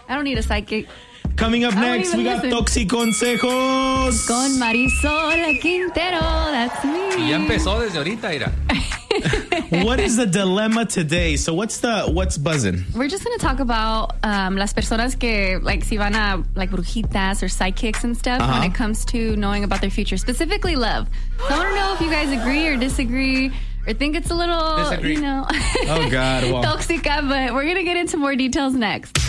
I don't need a psychic. Coming up next, we got Toxiconsejos. Con Marisol Quintero. That's me. Y ya empezó desde ahorita, Ira. What is the dilemma today? So what's buzzing? We're just going to talk about las personas que like si van a like brujitas or psychics and stuff when it comes to knowing about their future, specifically love. So I want to know if you guys agree or disagree or think it's a little, Disagree. you know, Oh God, well. toxica, but we're going to get into more details next.